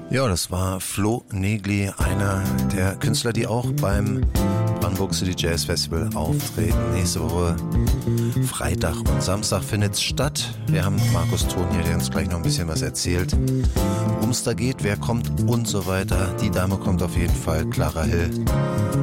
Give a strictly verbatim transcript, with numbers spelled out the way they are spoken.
Ja, das war Flo Negli, einer der Künstler, die auch beim Brandenburg City Jazz Festival auftreten. Nächste Woche Freitag und Samstag findet es statt. Wir haben Markus Thon hier, der uns gleich noch ein bisschen was erzählt, worum es da geht, wer kommt und so weiter. Die Dame kommt auf jeden Fall, Clara Hill.